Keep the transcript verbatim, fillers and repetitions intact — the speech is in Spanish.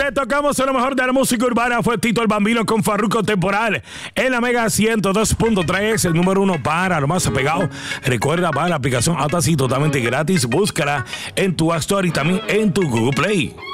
Te tocamos en lo mejor de la música urbana. Fue Tito el Bambino con Farruko Temporal en la Mega ciento dos punto tres, el número uno para lo más apegado. Recuerda, para la aplicación Audacity totalmente gratis. Búscala en tu App Store y también en tu Google Play.